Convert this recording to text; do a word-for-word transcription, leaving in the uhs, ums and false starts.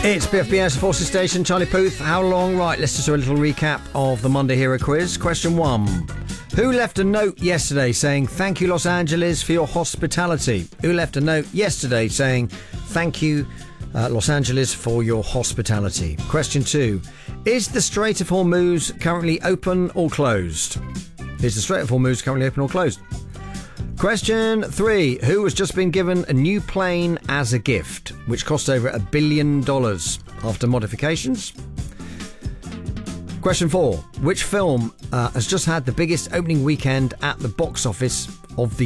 It's B F B S Forces Station, Charlie Puth. How long? Right, let's just do a little recap of the Monday Hero Quiz. Question one. Who left a note yesterday saying, "Thank you, Los Angeles, for your hospitality"? Who left a note yesterday saying, "Thank you, uh, Los Angeles, for your hospitality"? Question two. Is the Strait of Hormuz currently open or closed? Is the Strait of Hormuz currently open or closed? Question three. Who has just been given a new plane as a gift, which cost over a billion dollars after modifications? Question four. Which film uh, has just had the biggest opening weekend at the box office of the